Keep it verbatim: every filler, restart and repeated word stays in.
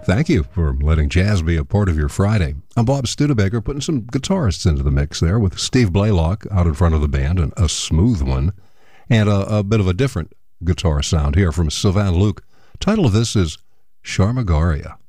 Thank you for letting jazz be a part of your Friday. I'm Bob Studebaker, putting some guitarists into the mix there with Steve Blaylock out in front of the band, and a smooth one, and a, a bit of a different guitar sound here from Sylvan Luke. Title of this is Sharmagaria.